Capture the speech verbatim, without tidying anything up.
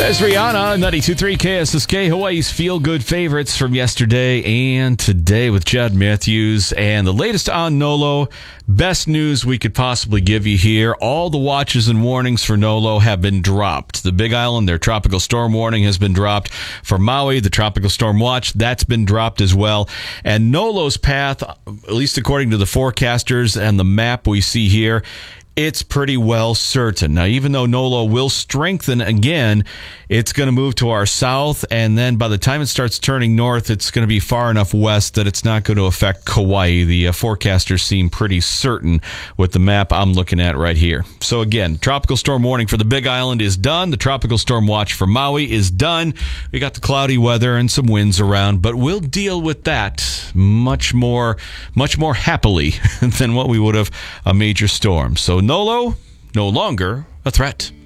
There's Rihanna, ninety-two point three K S S K, Hawaii's feel-good favorites from yesterday and today with Chad Matthews. And the latest on Nolo, best news we could possibly give you here. All the watches and warnings for Nolo have been dropped. The Big Island, their tropical storm warning has been dropped. For Maui, the tropical storm watch, that's been dropped as well. And Nolo's path, at least according to the forecasters and the map we see here, it's pretty well certain. Now, even though Nolo will strengthen again, it's going to move to our south, and then by the time it starts turning north, it's going to be far enough west that it's not going to affect Kauai. The uh, forecasters seem pretty certain with the map I'm looking at right here. So again, tropical storm warning for the Big Island is done. The tropical storm watch for Maui is done. We got the cloudy weather and some winds around, but we'll deal with that much more, much more happily than what we would have a major storm. So Nolo, no longer a threat.